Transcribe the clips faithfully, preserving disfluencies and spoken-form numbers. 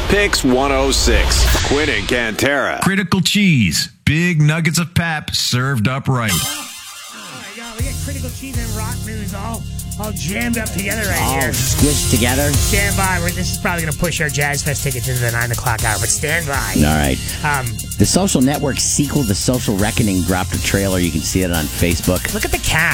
Pix one oh six. Quinn and Cantera. Critical cheese. Big nuggets of pap served up right. Oh my God, we got critical cheese and rock news all, all jammed up together right all here. squished together. Stand by. We're, this is probably going to push our Jazz Fest tickets into the nine o'clock hour, but stand by. All right. Um, the Social Network sequel, The Social Reckoning, dropped a trailer. You can see it on Facebook. Look at the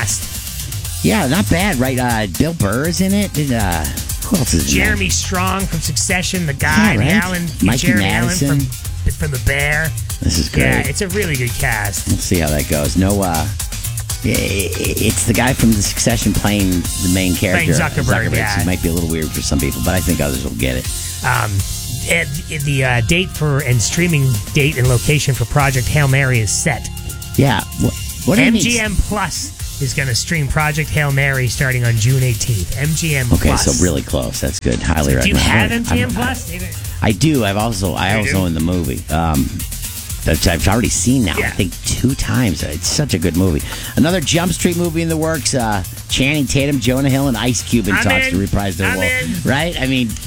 cast. Yeah, not bad, right? Uh, Bill Burr is in it. And, uh, who else is in Jeremy there? Strong from Succession, the guy, Yeah, right? Allen, Mikey Jeremy Madison. Allen from, from The Bear. This is great. Yeah, it's a really good cast. We'll see how that goes. No, uh, it's the guy from the Succession playing the main character. Playing Zuckerberg, yeah. It might be a little weird for some people, but I think others will get it. Um, and the uh, date for and streaming date and location for Project Hail Mary is set. Yeah. What, what do you M mean? G M Plus is going to stream Project Hail Mary starting on June eighteenth. M G M Okay, Plus. so really close. That's good. Highly So do you recommend. have M G M I- Plus? I, I do. I've also I You also do? own the movie. Um, that I've already seen now. Yeah. I think two times. It's such a good movie. Another Jump Street movie in the works. Uh, Channing Tatum, Jonah Hill, and Ice Cube in I'm talks in. to reprise their I'm role. in. Right? I mean,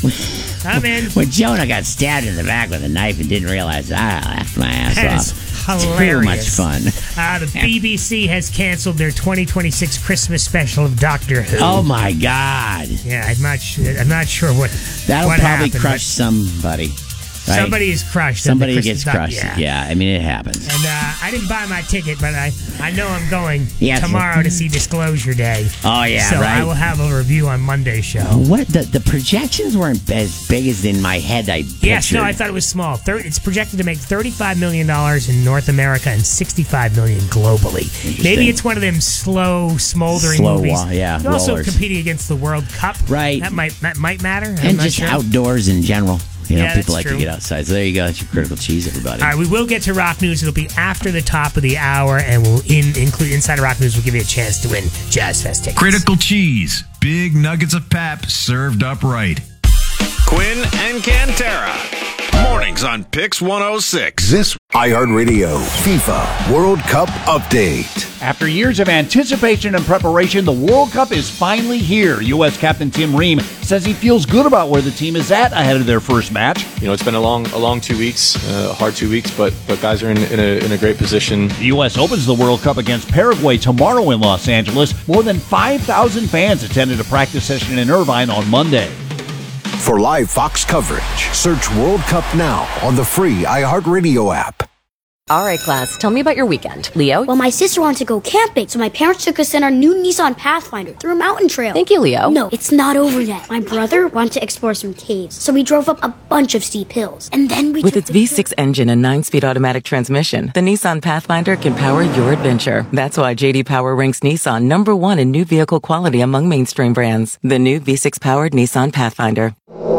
I'm in. when Jonah got stabbed in the back with a knife and didn't realize, I laughed my ass That off. is Too hilarious. much fun. Uh, the B B C has canceled their twenty twenty-six Christmas special of Doctor Who. Oh my God! Yeah, I'm not. Su- I'm not sure what. That'll what probably happened, crush somebody. Right? Somebody is crushed. at the Somebody Christmas gets doc- crushed. Yeah. Yeah. I mean it happens. And uh, I didn't buy my ticket, but I, I know I'm going Yeah, tomorrow to see Disclosure Day. Oh yeah, so right. I will have a review on Monday's show. What the the projections weren't as big as in my head. I pictured. Yes, no, I thought it was small. Thir- it's projected to make thirty-five million dollars in North America and sixty-five million dollars globally. Maybe it's one of them slow, smoldering Slow movies. wa- yeah, You're also rollers. competing against the World Cup. Right. That might that might matter. I'm and not just sure. outdoors in general. You know, Yeah, people that's like true. to get outside. So there you go. That's your critical cheese, everybody. All right, we will get to rock news. It'll be after the top of the hour, and we'll in, include inside of rock news. We'll give you a chance to win Jazz Fest tickets. Critical cheese. Big nuggets of pap served up right. Quinn and Cantera. Mornings on Pix one oh six. This iHeartRadio FIFA World Cup update. After years of anticipation and preparation, the World Cup is finally here. U S captain Tim Ream says he feels good about where the team is at ahead of their first match. You know, it's been a long, a long two weeks, uh, a hard two weeks, but but guys are in, in, a, in a great position. The U S opens the World Cup against Paraguay tomorrow in Los Angeles. More than five thousand fans attended a practice session in Irvine on Monday. For live Fox coverage, search World Cup now on the free iHeartRadio app. All right, class, tell me about your weekend. Leo? Well, my sister wanted to go camping, so my parents took us in our new Nissan Pathfinder through a mountain trail. Thank you, Leo. No, it's not over yet. My brother wanted to explore some caves, so we drove up a bunch of steep hills. And then we With took its the V six engine and nine-speed automatic transmission, the Nissan Pathfinder can power your adventure. That's why J D Power ranks Nissan number one in new vehicle quality among mainstream brands. The new V six-powered Nissan Pathfinder.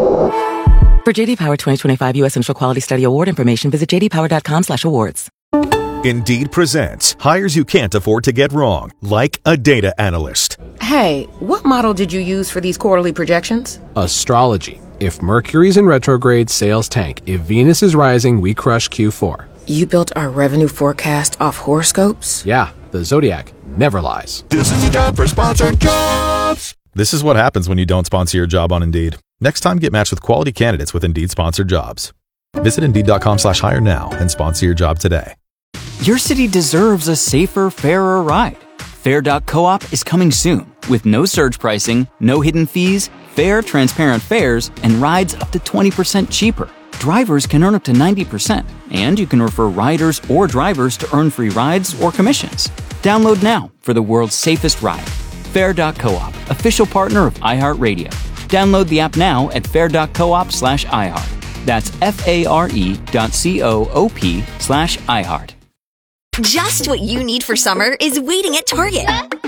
For J D Power twenty twenty-five U S Central Quality Study Award information, visit j d power dot com slash awards. Indeed presents hires you can't afford to get wrong, like a data analyst. Hey, what model did you use for these quarterly projections? Astrology. If Mercury's in retrograde, sales tank. If Venus is rising, we crush Q four. You built our revenue forecast off horoscopes? Yeah, the Zodiac never lies. This is a job for sponsored jobs. This is what happens when you don't sponsor your job on Indeed. Next time, get matched with quality candidates with Indeed sponsored jobs. Visit Indeed.com slash hire now and sponsor your job today. Your city deserves a safer, fairer ride. Fair dot coop is coming soon with no surge pricing, no hidden fees, fair, transparent fares, and rides up to twenty percent cheaper. Drivers can earn up to ninety percent, and you can refer riders or drivers to earn free rides or commissions. Download now for the world's safest ride. Fair dot coop, official partner of iHeartRadio. Download the app now at fair dot coop slash iHeart. That's F-A-R-E dot C-O-O-P slash iHeart. Just what you need for summer is waiting at Target.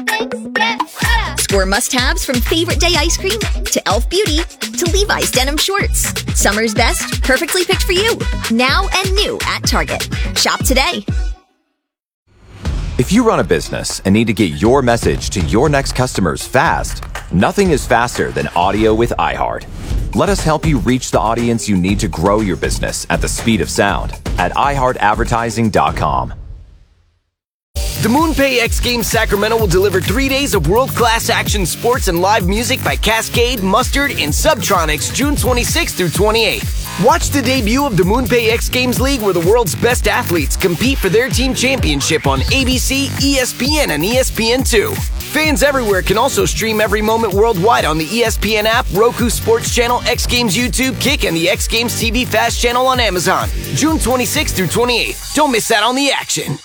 Score must-haves from Favorite Day ice cream to e l f Beauty to Levi's denim shorts. Summer's best, perfectly picked for you. Now and new at Target. Shop today. If you run a business and need to get your message to your next customers fast, nothing is faster than audio with iHeart. Let us help you reach the audience you need to grow your business at the speed of sound at i heart advertising dot com. The MoonPay X Games Sacramento will deliver three days of world-class action sports and live music by Cascade, Mustard, and Subtronics June twenty-sixth through twenty-eighth. Watch the debut of the MoonPay X Games League, where the world's best athletes compete for their team championship on A B C, E S P N, and E S P N two. Fans everywhere can also stream every moment worldwide on the E S P N app, Roku Sports Channel, X Games YouTube, Kick, and the X Games T V Fast channel on Amazon. June twenty-sixth through twenty-eighth. Don't miss out on the action.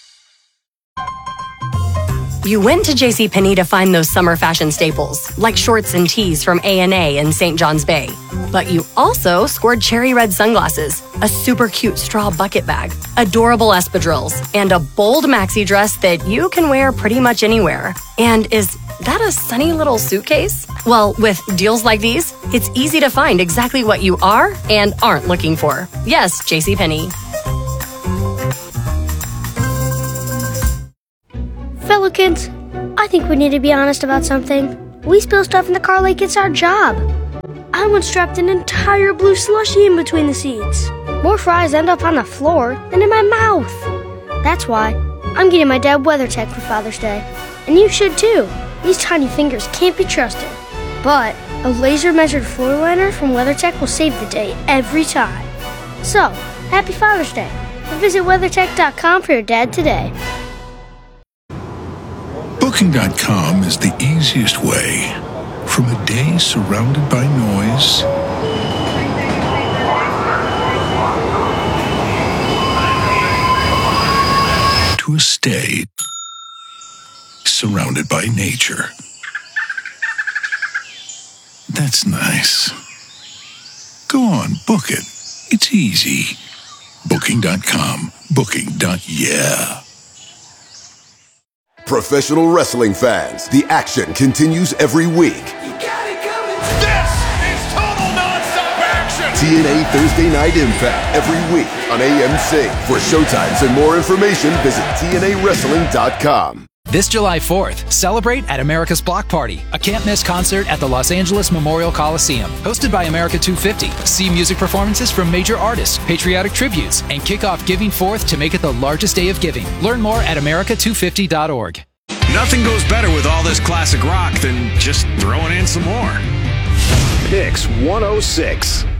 You went to JCPenney to find those summer fashion staples, like shorts and tees from A and A in Saint John's Bay. But you also scored cherry red sunglasses, a super cute straw bucket bag, adorable espadrilles, and a bold maxi dress that you can wear pretty much anywhere. And is that a sunny little suitcase? Well, with deals like these, it's easy to find exactly what you are and aren't looking for. Yes, JCPenney. Fellow kids, I think we need to be honest about something. We spill stuff in the car like it's our job. I once dropped an entire blue slushie in between the seats. More fries end up on the floor than in my mouth. That's why I'm getting my dad WeatherTech for Father's Day. And you should too. These tiny fingers can't be trusted. But a laser-measured floor liner from WeatherTech will save the day every time. So, happy Father's Day. And visit weathertech dot com for your dad today. Booking dot com is the easiest way from a day surrounded by noise to a stay surrounded by nature. That's nice. Go on, book it. It's easy. Booking dot com. Booking. Yeah. Professional wrestling fans, the action continues every week. This is total nonstop action. T N A Thursday Night Impact every week on A M C. For showtimes and more information, visit T N A wrestling dot com. This July fourth, celebrate at America's Block Party, a can't-miss concert at the Los Angeles Memorial Coliseum. Hosted by America two fifty, see music performances from major artists, patriotic tributes, and kick off Giving Forth to make it the largest day of giving. Learn more at America two fifty dot org. Nothing goes better with all this classic rock than just throwing in some more. Picks one oh six.